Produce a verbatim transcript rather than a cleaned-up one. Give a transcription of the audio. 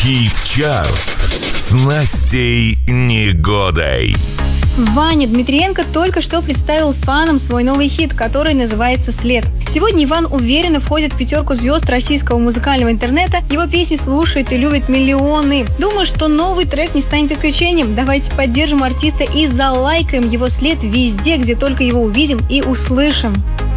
Хит-чарт с Настей Негодой. Ваня Дмитриенко только что представил фанам свой новый хит, который называется «След». Сегодня Иван уверенно входит в пятерку звезд российского музыкального интернета. Его песни слушают и любят миллионы. Думаю, что новый трек не станет исключением. Давайте поддержим артиста и залайкаем его след везде, где только его увидим и услышим.